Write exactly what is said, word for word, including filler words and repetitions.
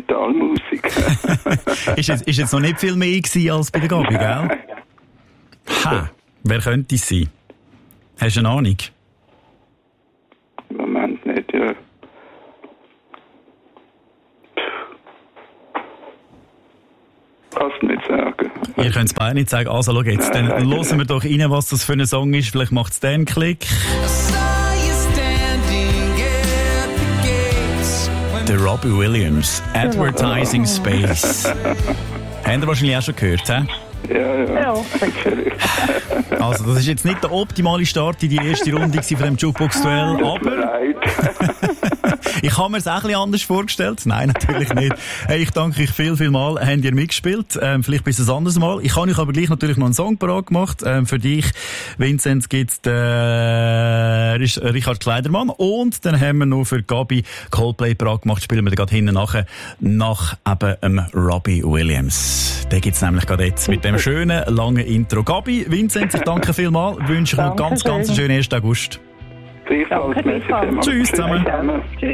Instrumentalmusik. ist, jetzt, ist jetzt noch nicht viel mehr gewesen als bei der Gabi, gell? Ha, wer könnte es sein? Hast du eine Ahnung? Im Moment nicht, ja. Kannst du nicht sagen. Ihr könnt es beide nicht sagen. Also, schau jetzt, dann hören wir doch rein, was das für ein Song ist. Vielleicht macht es dann einen Klick. Der Robbie Williams, Advertising Space. Habt ihr wahrscheinlich auch schon gehört, hä? Ja, ja. Ja. Also, das ist jetzt nicht der optimale Start in die erste Runde von dem Jukebox-Duell, aber ich habe mir es auch ein bisschen anders vorgestellt. Nein, natürlich nicht. Hey, ich danke euch viel, viel mal. Habt ihr mitgespielt? Ähm, vielleicht bis ein anderes Mal. Ich habe euch aber gleich natürlich noch einen Song parat gemacht. Ähm, für dich, Vinzenz, gibt's den Richard Kleidermann. Und dann haben wir noch für Gabi Coldplay parat gemacht. Spielen wir dann gerade hinten nachher nach eben ähm, Robbie Williams. Den gibt's nämlich gerade jetzt mit dem schönen, langen Intro. Gabi, Vinzenz, ich danke vielmals. Wünsche euch noch ganz, ganz einen schönen ersten August. Gleichfalls. Danke, Merci vielmals. Tschüss zusammen. Tschüss.